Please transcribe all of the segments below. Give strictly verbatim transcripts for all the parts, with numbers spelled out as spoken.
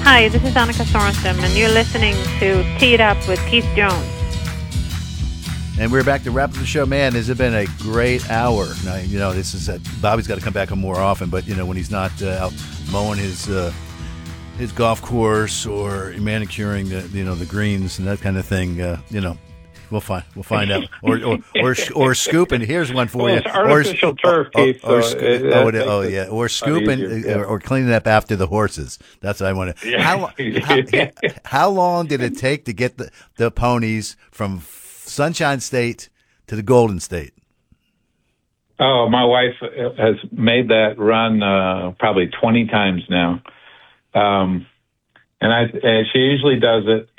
Hi, this is Annika Sorensen, and you're listening to Tee It Up with Keith Jones. And we're back to wrap up the show. Man, has it been a great hour. Now, you know, this is a, Bobby's got to come back on more often, but, you know, when he's not uh, out mowing his uh, his golf course or manicuring, the, you know, the greens and that kind of thing, uh, you know, we'll find we'll find out. Or or or, or scooping. Here's one for well, you. It's artificial or, turf, or, Keith. or, so or, it, oh, that oh makes yeah. it Or scooping easier, yeah. yeah. or, or cleaning up after the horses. That's what I want to. Yeah. How, how how long did it take to get the, the ponies from Sunshine State to the Golden State? Oh, my wife has made that run uh, probably twenty times now. Um, and I and she usually does it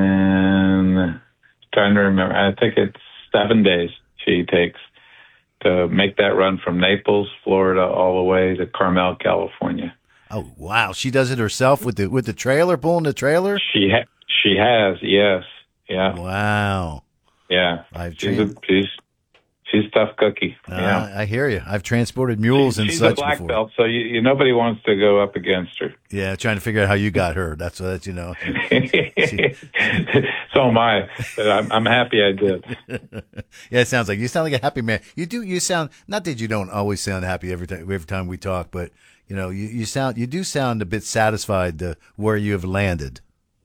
in, trying to remember, I think it's seven days she takes to make that run from Naples, Florida, all the way to Carmel, California. Oh, wow. She does it herself with the with the trailer, pulling the trailer? She ha- she has, yes. Yeah. Wow. Yeah. I've she's, a, she's She's a tough cookie. Uh, yeah. I hear you. I've transported mules she, and she's such a black before. belt, so you, you, nobody wants to go up against her. Yeah, trying to figure out how you got her. That's what you know. She, so am I. I'm, I'm happy I did. Yeah, it sounds like you sound like a happy man. You do. You sound, not that you don't always sound happy every time every time we talk, but you know, you, you sound you do sound a bit satisfied uh, where you have landed.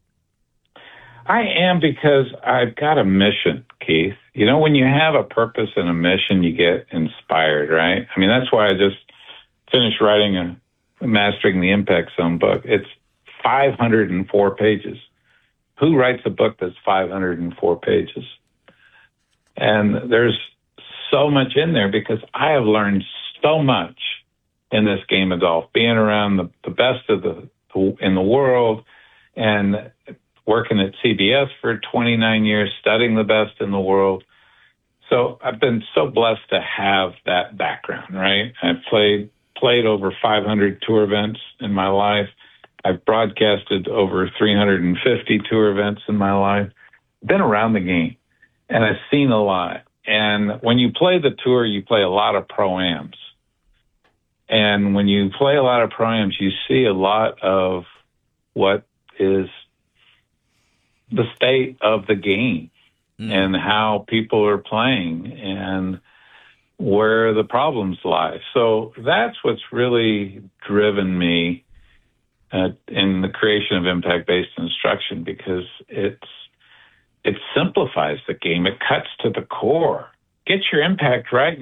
I am, because I've got a mission, Keith. You know, when you have a purpose and a mission, you get inspired, right? I mean, that's why I just finished writing a, a Mastering the Impact Zone book. It's five hundred four pages. Who writes a book that's five hundred four pages? And there's so much in there because I have learned so much in this game of golf, being around the, the best of the in the world and working at C B S for twenty-nine years, studying the best in the world. So I've been so blessed to have that background, right? I've played played over five hundred tour events in my life. I've broadcasted over three hundred fifty tour events in my life. Been around the game, and I've seen a lot. And when you play the tour, you play a lot of pro-ams. And when you play a lot of pro-ams, you see a lot of what is the state of the game mm. and how people are playing and where the problems lie. So that's what's really driven me uh, in the creation of impact-based instruction, because it's it simplifies the game. It cuts to the core. Get your impact right.